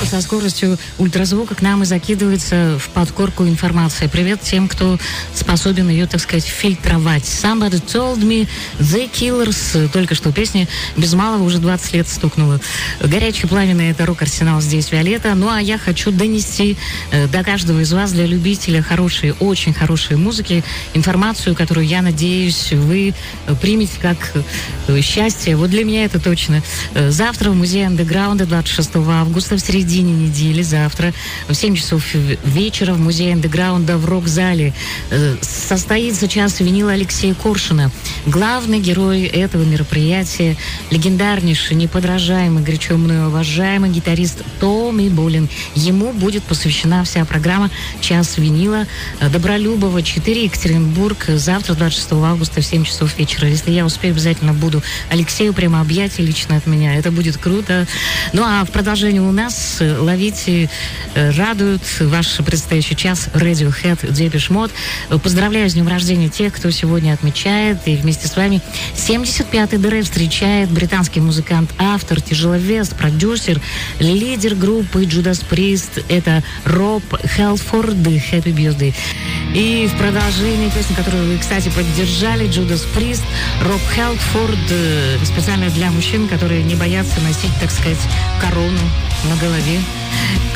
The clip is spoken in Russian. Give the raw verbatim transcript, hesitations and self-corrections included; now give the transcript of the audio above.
со скоростью ультразвука к нам и закидывается в подкорку информация. Привет тем, кто способен ее, так сказать, фильтровать. Somebody told me The Killers. Только что песня без малого уже двадцать лет стукнула. Горячий пламенный — это рок-арсенал, здесь Виолетта. Ну, а я хочу донести э, до каждого из вас, для любителя хорошей, очень хорошей музыки, информацию, которую, я надеюсь, вы примете как э, счастье. Вот для меня это точно. Э, завтра в музее андеграунда, двадцать шестого августа, в середине недели, завтра, в семь часов вечера в музее андеграунда в рок-зале э, состоится час винила Алексея Коршуна. Главный герой этого мероприятия, легендарнейший, неподражаемый, горячо мною уважаемый гитарист Томми Болин. Ему будет посвящена вся программа «Час винила». Добролюбова, четыре, Екатеринбург. Завтра, двадцать шестого августа, в семь часов вечера. Если я успею, обязательно буду Алексею прямо объятия лично от меня. Это будет круто. Ну, а в продолжении у нас ловите, радуют ваш предстоящий час Radiohead, Depeche Mode. Поздравляю с днем рождения тех, кто сегодня отмечает. И вместе с вами семьдесят пятый ДР встречает британский музыкант, автор, тяжеловес, продюсер, лидер группы Judas Priest. Это Роб Хелфорд. Happy Birthday. И в продолжении песни, которую вы, кстати, поддержали, Judas Priest, Роб Хелфорд, специально для мужчин, которые не боятся носить, так сказать, корону на голове.